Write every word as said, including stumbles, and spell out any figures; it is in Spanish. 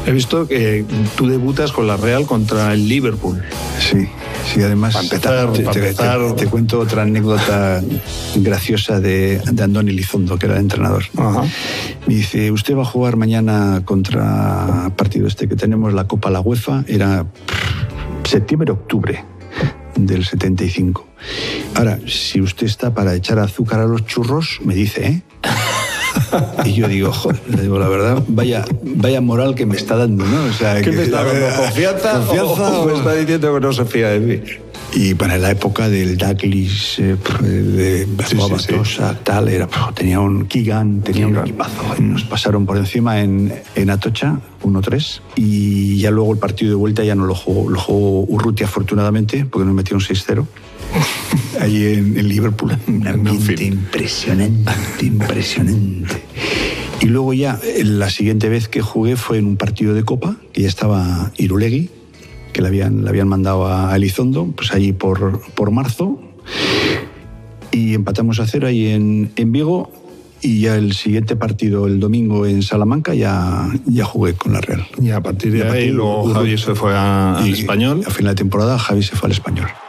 He visto que tú debutas con la Real contra el Liverpool. Sí, sí, además para empezar, te, para te, empezar... te, te cuento otra anécdota graciosa de, de Andoni Elizondo, que era el entrenador. Ajá. Me dice, usted va a jugar mañana contra partido este que tenemos, la Copa la UEFA, era septiembre-octubre del setenta y cinco. Ahora, si usted está para echar azúcar a los churros, me dice, ¿eh? Y yo digo, joder, le digo, la verdad, vaya, vaya moral que me está dando, ¿no? O sea, ¿Qué que, me está dando? ¿Confianza? ¿Confianza o me está diciendo que no se fía de mí? Y para bueno, la época del Douglas, eh, de Batosa, sí, sí, sí. tal, era, tenía un Keegan, tenía Keegan. un equipazo. Y nos pasaron por encima en, en Atocha, uno tres, y ya luego el partido de vuelta ya no lo jugó, lo jugó Urrutia, afortunadamente, porque nos metieron seis cero. Allí en, en Liverpool. Un ambiente impresionante, impresionante. Y luego ya, la siguiente vez que jugué fue en un partido de Copa, que ya estaba Irulegui, que le habían, le habían mandado a Elizondo, pues allí por, por marzo, y empatamos a cero ahí en, en Vigo, y ya el siguiente partido, el domingo en Salamanca, ya, ya jugué con la Real. Y a partir de y a partir ahí, luego Javi se fue a, al Español. A final de temporada, Javi se fue al Español.